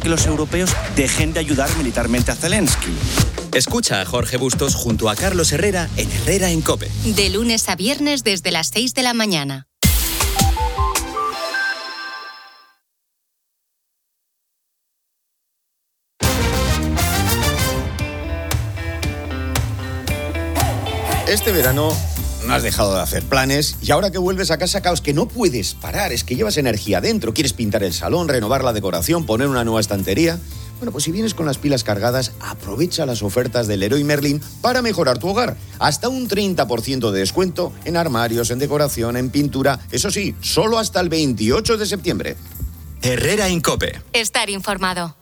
que los europeos dejen de ayudar militarmente a Zelensky. Escucha a Jorge Bustos junto a Carlos Herrera en Herrera en COPE. De lunes a viernes desde las 6 de la mañana. Este verano no has dejado de hacer planes y ahora que vuelves a casa, caos, que no puedes parar, es que llevas energía dentro, quieres pintar el salón, renovar la decoración, poner una nueva estantería. Bueno, pues si vienes con las pilas cargadas, aprovecha las ofertas del Leroy Merlin para mejorar tu hogar. Hasta un 30% de descuento en armarios, en decoración, en pintura. Eso sí, solo hasta el 28 de septiembre. Herrera en COPE. Estar informado.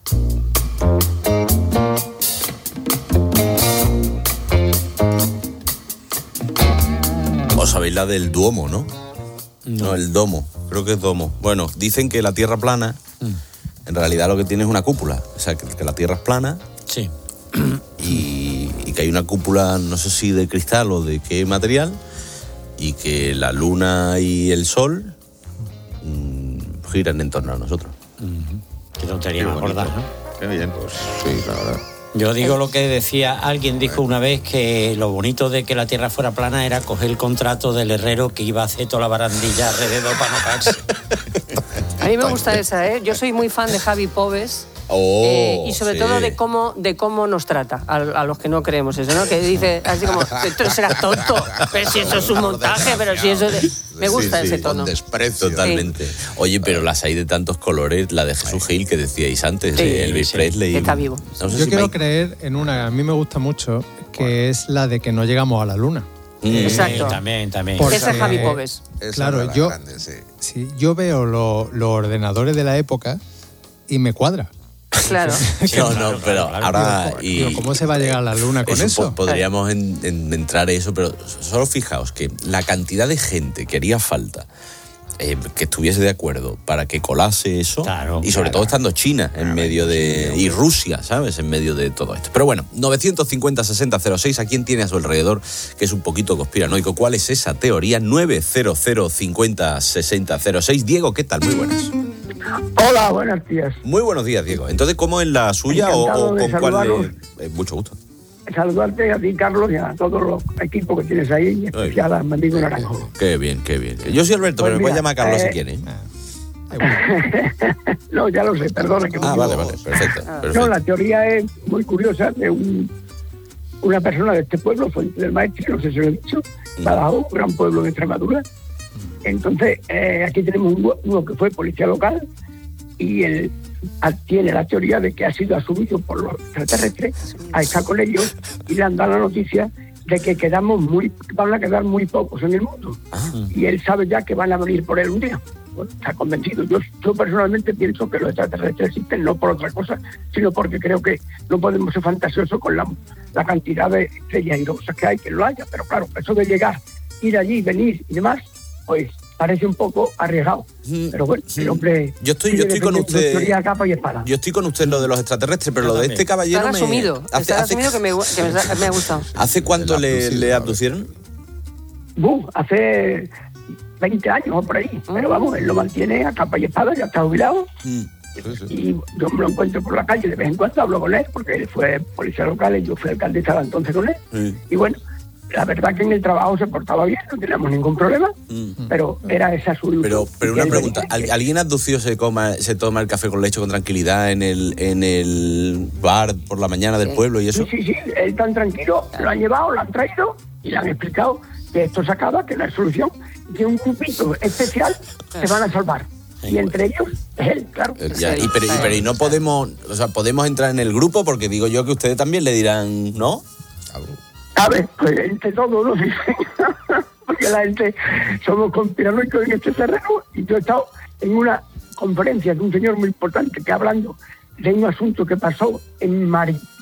Os sabéis la del Duomo, ¿no? No, el Domo. Creo que es Domo. Bueno, dicen que la Tierra plana, en realidad lo que tiene es una cúpula. O sea, que la Tierra es plana. Sí. Y que hay una cúpula, no sé si de cristal o de qué material, y que la Luna y el Sol giran en torno a nosotros. Qué tontería más gorda, ¿no? Qué bien, pues sí, la verdad. Yo digo lo que decía, alguien dijo una vez que lo bonito de que la Tierra fuera plana era coger el contrato del herrero que iba a hacer toda la barandilla alrededor para no caerse. A mí me gusta esa, ¿eh? Yo soy muy fan de Javi Pobes. Y sobre todo de cómo nos trata a los que no creemos eso, ¿no? Que dice así como, esto será tonto, pero si eso es un montaje, pero si eso... Me gusta ese tono. Con desprecio. Totalmente. Sí. Oye, pero las hay de tantos colores, la de Jesús Gil que decíais antes, Elvis Presley. Está vivo. No sé Yo quiero creer en una, a mí me gusta mucho, que es la de que no llegamos a la Luna. Exacto. También. Esa es Javi Pobes. Claro, yo veo los ordenadores de la época y me cuadra. Claro. No, pero ahora... ¿Cómo se va a llegar a la Luna con eso? Podríamos entrar en eso, pero solo fijaos que la cantidad de gente que haría falta que estuviese de acuerdo para que colase eso, y sobre todo estando China en medio de... y Rusia, ¿sabes? En medio de todo esto. Pero bueno, 950-60-06, ¿a quién tiene a su alrededor que es un poquito conspiranoico? ¿Cuál es esa teoría? 900-50-60-06. Diego, ¿qué tal? Muy buenas. Hola, buenos días. Muy buenos días, Diego. Entonces, ¿cómo es la suya o con cuál? Mucho gusto. Saludarte a ti, Carlos, y a todos los equipos que tienes ahí, y especial a Mendigo Naranjo. Qué bien. Yo soy Alberto, pero me puedes llamar Carlos si quieres. No, ya lo sé, perdona. Vale, perfecto. No, la teoría es muy curiosa de una persona de este pueblo, Fuente del Maestre, no sé si lo he dicho, Badajoz, un gran pueblo de Extremadura. Entonces, aquí tenemos uno que fue policía local y él tiene la teoría de que ha sido asumido por los extraterrestres, está con ellos y le han dado la noticia de que van a quedar muy pocos en el mundo. Y él sabe ya que van a venir por él un día. Bueno, está convencido. Yo personalmente pienso que los extraterrestres existen no por otra cosa, sino porque creo que no podemos ser fantasiosos con la cantidad de estrellas y cosas que hay, que lo haya. Pero claro, eso de llegar, ir allí, venir y demás, pues parece un poco arriesgado. Pero bueno, el hombre... Yo estoy con usted. Teoría capa y espada. Yo estoy con usted en lo de los extraterrestres, pero lo de este caballero Está asumido que me ha gustado. ¿Hace cuánto le abducieron? Hace 20 años o por ahí. Pero vamos, él lo mantiene a capa y espada, ya está jubilado. Y yo me lo encuentro por la calle de vez en cuando, hablo con él, porque él fue policía local y yo fui alcalde, estaba entonces con él. Y bueno, la verdad que en el trabajo se portaba bien, no teníamos ningún problema, pero era esa su... Pero una pregunta, ¿alguien abducido se toma el café con leche con tranquilidad en el bar por la mañana del pueblo y eso? Sí, él tan tranquilo, lo han llevado, lo han traído y le han explicado que esto se acaba, que no hay solución, que un grupito especial se van a salvar. Y entre ellos es él, claro. Pero y no podemos, podemos entrar en el grupo, porque digo yo que ustedes también le dirán, ¿no? A ver, pues entre todos, ¿no? Porque la gente somos conspiranoicos en este terreno, y yo he estado en una conferencia de un señor muy importante que hablando de un asunto que pasó en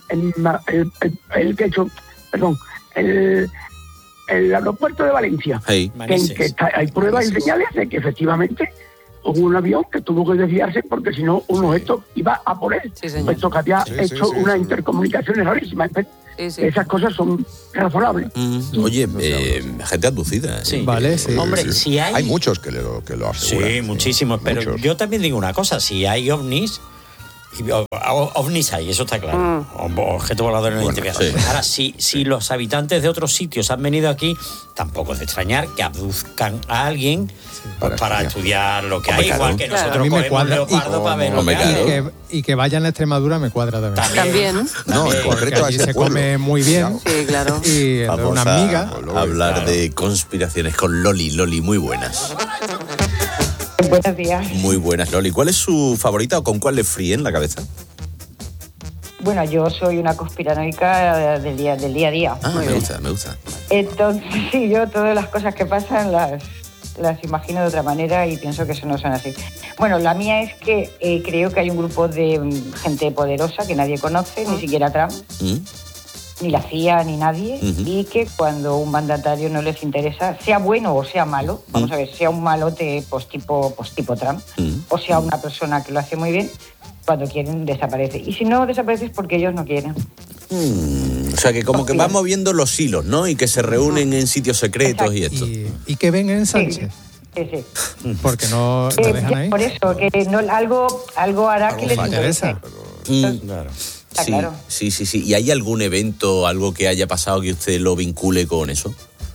el aeropuerto de Valencia, que hay pruebas y señales de que efectivamente hubo un avión que tuvo que desviarse porque si no un objeto iba a por él, puesto que había hecho una intercomunicación rarísima. Esas cosas son razonables. Oye, gente abducida. Vale, sí. Hombre, si hay muchos que lo aseguran. Sí, muchísimos. Pero muchos. Yo también digo una cosa, si hay ovnis, Y ovnis hay, eso está claro. Objetos voladores no identificados. Sí. Ahora, si los habitantes de otros sitios han venido aquí, tampoco es de extrañar que abduzcan a alguien para estudiar lo que hay, igual que nosotros cogemos un leopardo para ver lo que hay. Y que vayan a Extremadura me cuadra también. No, en concreto allí se come muy bien. Sí, claro. Y vamos una amiga. A hablar de conspiraciones con Loli. Loli, muy buenas. Buenos días. Muy buenas, Loli. ¿Cuál es su favorita o con cuál le fríen la cabeza? Bueno, yo soy una conspiranoica del día a día. Me gusta. Entonces, sí, yo todas las cosas que pasan las imagino de otra manera y pienso que eso no son así. Bueno, la mía es que creo que hay un grupo de gente poderosa que nadie conoce, ni siquiera Trump, ni la CIA, ni nadie, y que cuando un mandatario no les interesa, sea bueno o sea malo, vamos a ver, sea un malote tipo Trump, o sea una persona que lo hace muy bien, cuando quieren desaparece. Y si no desaparece es porque ellos no quieren. O sea, que como que van moviendo los hilos, ¿no? Y que se reúnen en sitios secretos. Exacto. Y esto. ¿Y qué ven en Sánchez? Sí. Porque no lo dejan ahí. Por eso, que no, algo hará que les interese. Claro. Sí, claro. Sí. ¿Y hay algún evento, algo que haya pasado que usted lo vincule con eso?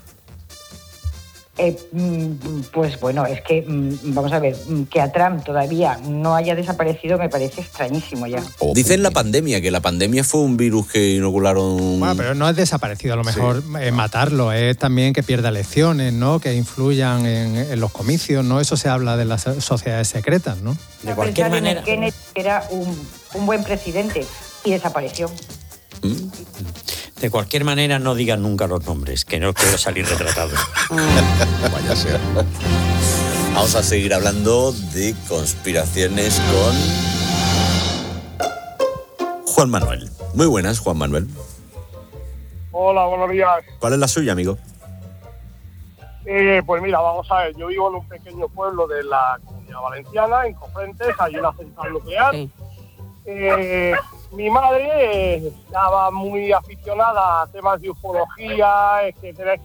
Pues bueno, es que, vamos a ver, que a Trump todavía no haya desaparecido me parece extrañísimo ya. Dicen la pandemia, que la pandemia fue un virus que inocularon... Bueno, pero no es desaparecido, a lo mejor matarlo, es también que pierda elecciones, ¿no? Que influyan en los comicios, ¿no? Eso se habla de las sociedades secretas, ¿no? De cualquier manera... Kennedy era un buen presidente y desapareció. De cualquier manera, no digan nunca los nombres, que no quiero salir retratado. Vaya sea. Vamos a seguir hablando de conspiraciones con Juan Manuel. Muy buenas, Juan Manuel. Hola, buenos días. ¿Cuál es la suya, amigo? Pues mira, vamos a ver, yo vivo en un pequeño pueblo de la Comunidad Valenciana, en Cofrentes, hay una central nuclear. Mi madre estaba muy aficionada a temas de ufología, etcétera,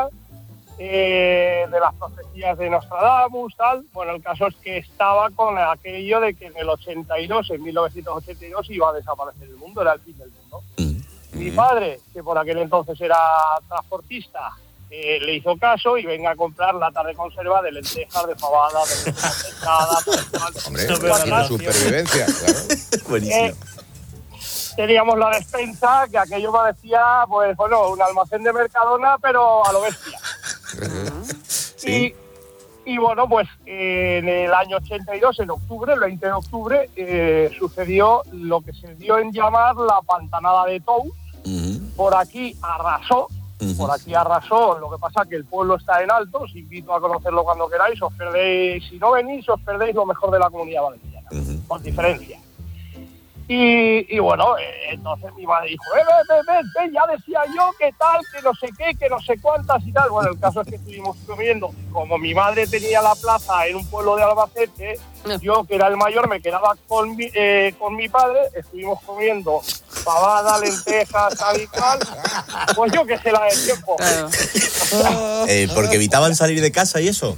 de las profecías de Nostradamus, tal. Bueno, el caso es que estaba con aquello de que en 1982, iba a desaparecer el mundo, era el fin del mundo. Mi padre, que por aquel entonces era transportista, le hizo caso y venga a comprar latas de conserva de lentejas, de fabada, de pescada, hombre, de supervivencia, claro. Buenísimo. Teníamos la despensa, que aquello parecía, pues bueno, un almacén de Mercadona, pero a lo bestia. Sí. Y bueno, pues en el año 82, en octubre, el 20 de octubre, sucedió lo que se dio en llamar la pantanada de Tous. Por aquí arrasó, lo que pasa que el pueblo está en alto, os invito a conocerlo cuando queráis, os perdéis, si no venís, os perdéis lo mejor de la Comunidad Valenciana, por diferencia. Y bueno, entonces mi madre dijo, ven, ya decía yo que tal, que no sé qué, que no sé cuántas y tal. Bueno, el caso es que estuvimos comiendo, como mi madre tenía la plaza en un pueblo de Albacete, yo que era el mayor me quedaba con mi padre, estuvimos comiendo pavada, lentejas, tal y tal, pues yo que sé la del tiempo. ¿Porque evitaban salir de casa y eso?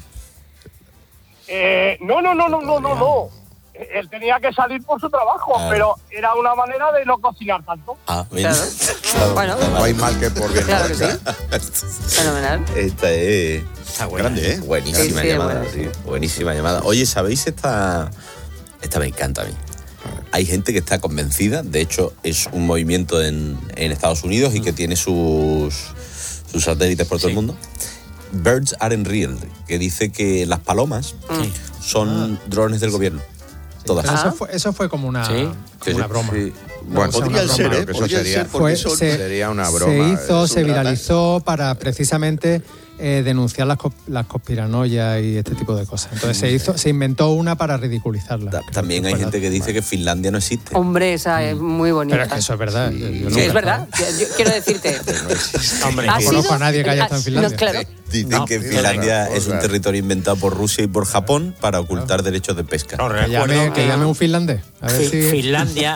No. Él tenía que salir por su trabajo, pero era una manera de no cocinar tanto. Mira. Claro. Bueno, no hay mal que por bien. Claro que sí. Fenomenal. Esta es grande, ¿eh? Buenísima llamada. Sí. Buenísima llamada. Oye, ¿sabéis esta me encanta a mí? Hay gente que está convencida, de hecho es un movimiento en Estados Unidos y que tiene sus satélites por todo el mundo. Birds Aren't Real, que dice que las palomas son drones del gobierno. Todas. Eso fue como una broma. Sí. Bueno, podría ser, ¿eh? Eso sería una broma. Se viralizó para precisamente denunciar las conspiranoias y este tipo de cosas. Entonces se inventó una para ridiculizarla. También hay gente que dice que Finlandia no existe. Hombre, esa es muy bonita. Pero es que eso es verdad. Sí, es verdad. Yo quiero decirte. Hombre, no conozco a nadie que haya estado en Finlandia. Claro. Dicen que Finlandia es un territorio inventado por Rusia y por Japón para ocultar derechos de pesca. Que llame un finlandés. A ver si... Finlandia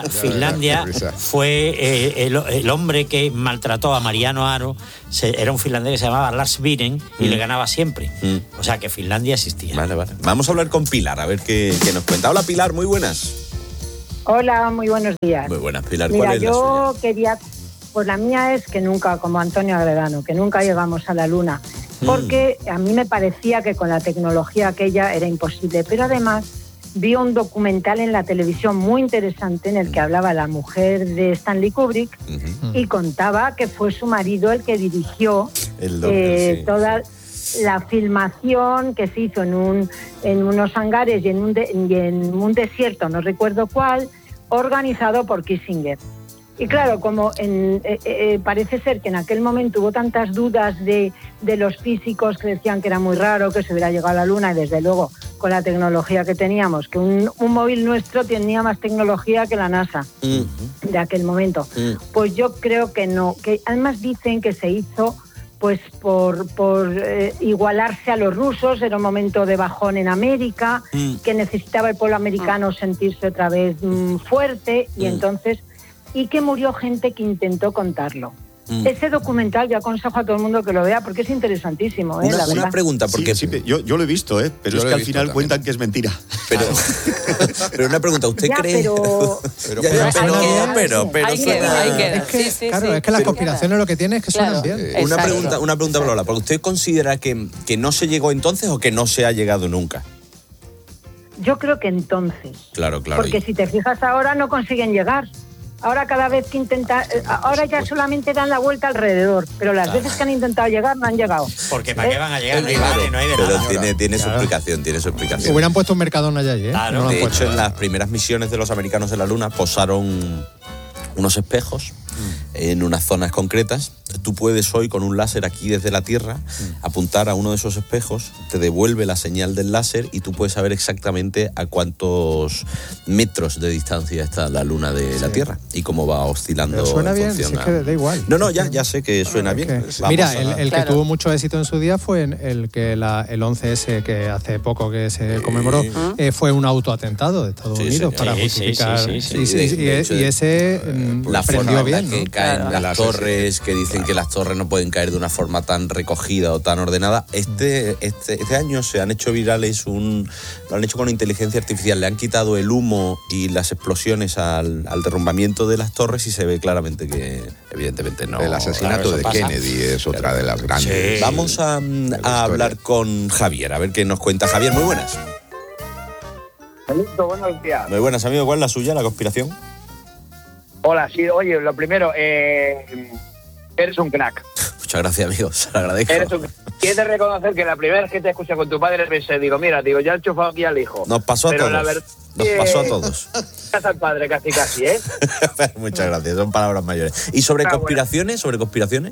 fue el hombre que maltrató a Mariano Aro. Era un finlandés que se llamaba Lars Viren y le ganaba siempre. O sea que Finlandia existía. Vale. Vamos a hablar con Pilar, a ver qué nos cuenta. Hola Pilar, muy buenas. Hola, muy buenos días. Muy buenas, Pilar. Mira, ¿Cuál es yo quería... Pues la mía es que nunca, como Antonio Agredano, que nunca llegamos a la Luna. Porque a mí me parecía que con la tecnología aquella era imposible. Pero además vi un documental en la televisión muy interesante en el que hablaba la mujer de Stanley Kubrick y contaba que fue su marido el que dirigió toda la filmación que se hizo en unos hangares y en un desierto, no recuerdo cuál, organizado por Kissinger. Y claro, como parece ser que en aquel momento hubo tantas dudas de los físicos que decían que era muy raro que se hubiera llegado a la Luna, y desde luego con la tecnología que teníamos, que un móvil nuestro tenía más tecnología que la NASA de aquel momento, pues yo creo que no, que además dicen que se hizo pues por igualarse a los rusos, era un momento de bajón en América, que necesitaba el pueblo americano sentirse otra vez fuerte, y entonces... y que murió gente que intentó contarlo. Ese documental yo aconsejo a todo el mundo que lo vea porque es interesantísimo. Una pregunta, porque sí, yo lo he visto, pero es que al final cuentan que es mentira. Pero una pregunta, ¿usted cree? Claro, es que las conspiraciones lo que tienen es que suenan bien. Una pregunta, Lola, ¿porque usted considera que no se llegó entonces o que no se ha llegado nunca? Yo creo que entonces. Claro. Porque si te fijas ahora no consiguen llegar. Ahora cada vez que intentan... Ahora ya solamente dan la vuelta alrededor, pero las veces que han intentado llegar no han llegado. Porque ¿para qué van a llegar? No hay de pero nada. tiene su explicación, Hubieran puesto un Mercadona allí, ¿eh? Claro. No de hecho, en las primeras misiones de los americanos en la Luna posaron unos espejos en unas zonas concretas. Tú puedes hoy con un láser aquí desde la Tierra apuntar a uno de esos espejos, te devuelve la señal del láser y tú puedes saber exactamente a cuántos metros de distancia está la Luna de la Tierra y cómo va oscilando. Pero suena bien, si es que da igual. No, ya sé que suena bien. Mira, el que tuvo mucho éxito en su día fue el 11S, que hace poco que se conmemoró, fue un autoatentado de Estados Unidos para justificar. Y ese la prendió bien, que caen las torres, que dicen que las torres no pueden caer de una forma tan recogida o tan ordenada. Este año se han hecho virales lo han hecho con inteligencia artificial, le han quitado el humo y las explosiones al derrumbamiento de las torres y se ve claramente que evidentemente no. El asesinato de Kennedy es otra de las grandes. Vamos a hablar con Javier, a ver qué nos cuenta. Javier, muy buenas. Buenos días. Muy buenas, amigo. ¿Cuál es la suya, la conspiración? Hola, sí, oye, lo primero, eres un crack. Muchas gracias, amigo, se lo agradezco. Quiero de reconocer que la primera vez que te escuché con tu padre pensé, digo, ya he enchufado aquí al hijo. Nos pasó a todos. Nos pasó a todos. Gracias al padre, casi, ¿eh? Muchas gracias, son palabras mayores. ¿Y sobre conspiraciones? Sobre conspiraciones,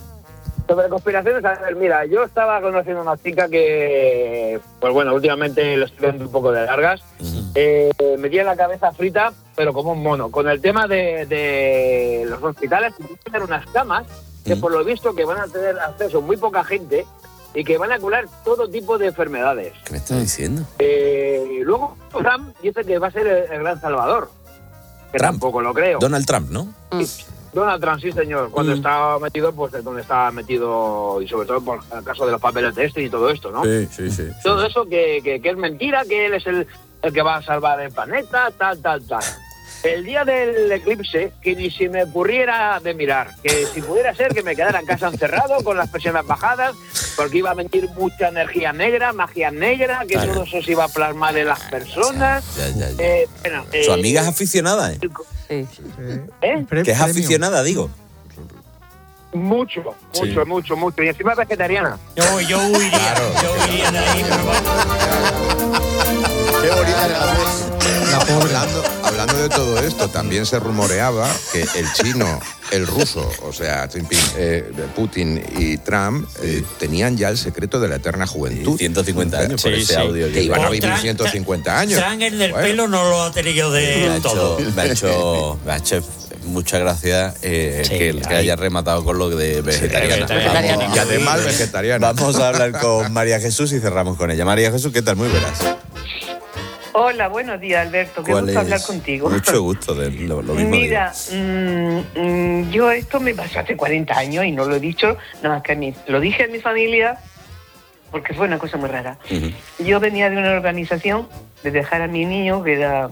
a ver, mira, yo estaba conociendo a una chica que, pues bueno, últimamente lo estoy viendo un poco de largas. Me tiene la cabeza frita, pero como un mono. Con el tema de los hospitales, que van a tener unas camas que por lo visto que van a tener acceso muy poca gente y que van a curar todo tipo de enfermedades. ¿Qué me estás diciendo? Luego Trump dice que va a ser el gran salvador. Que tampoco lo creo. Donald Trump, ¿no? Donald Trump, sí, señor. Cuando estaba metido, pues donde estaba metido, y sobre todo por el caso de los papeles de y todo esto, ¿no? Sí. Todo eso que es mentira, que él es el que va a salvar el planeta, tal. El día del eclipse, que ni si me ocurriera de mirar, que si pudiera ser que me quedara en casa encerrado con las presiones bajadas, porque iba a mentir mucha energía negra, magia negra, que todo eso se iba a plasmar en las personas. Su amiga es aficionada, ¿eh? Sí. Que es aficionada, digo. Mucho. Y encima es vegetariana. Yo huiría de ahí, pero bueno. Qué bonita era la voz. Hablando de todo esto, también se rumoreaba que el chino, el ruso, o sea, Putin y Trump tenían ya el secreto de la eterna juventud. 150 años por ese audio. Que iban a vivir 150 años. Trump el del pelo no lo ha tenido de todo. Me ha hecho muchas gracias que haya rematado con lo de vegetariana. Y además vegetariana. Vamos a hablar con María Jesús y cerramos con ella. María Jesús, ¿qué tal? Muy buenas. Hola, buenos días, Alberto. Qué gusto hablar contigo. Mucho gusto, lo mismo. Mira, yo esto me pasó hace 40 años y no lo he dicho, nada más que lo dije a mi familia porque fue una cosa muy rara. Yo venía de una organización de dejar a mi niño, que era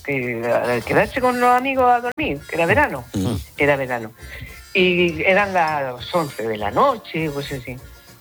quedarse con los amigos a dormir, que era verano. Era verano. Y eran las 11 de la noche, pues así.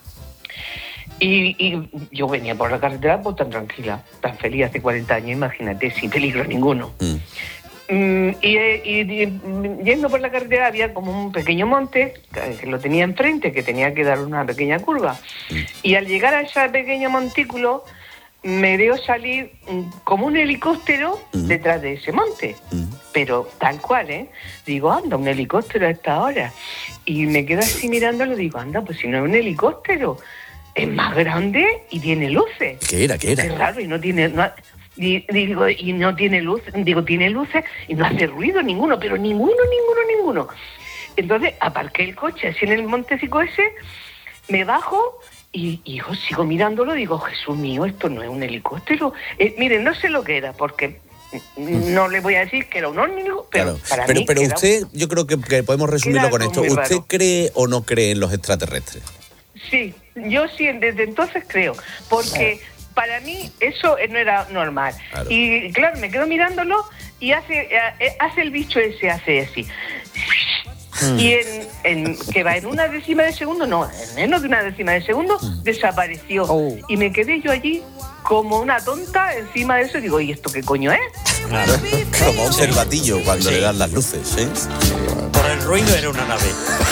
Y yo venía por la carretera pues tan tranquila, tan feliz, hace 40 años, imagínate, sin peligro ninguno. Y yendo por la carretera había como un pequeño monte que lo tenía enfrente, que tenía que dar una pequeña curva. Y al llegar a ese pequeño montículo me veo salir como un helicóptero detrás de ese monte. Pero tal cual, ¿eh? Digo, anda, un helicóptero a esta hora. Y me quedo así mirándolo, digo, anda, pues si no es un helicóptero, es más grande y tiene luces. ¿Qué era? Es raro y no tiene... Digo, y no tiene luz, digo, tiene luces y no hace ruido ninguno, pero ninguno. Entonces aparqué el coche así en el montecico ese, me bajo y yo sigo mirándolo, digo, Jesús mío, esto no es un helicóptero. Miren, no sé lo que era, porque no le voy a decir que era un ómnibus, pero para mí pero usted, yo creo que podemos resumirlo con esto. ¿Usted raro. cree o no cree en los extraterrestres? Sí, yo sí, desde entonces creo, porque... Para mí eso no era normal. Claro. Y claro, me quedo mirándolo y hace el bicho ese, hace así. Y que va en una décima de segundo, no, en menos de una décima de segundo, desapareció. Y me quedé yo allí como una tonta encima de eso y digo, ¿y esto qué coño es? Claro. Como un cervatillo cuando le dan las luces, ¿eh? Por el ruido era una nave.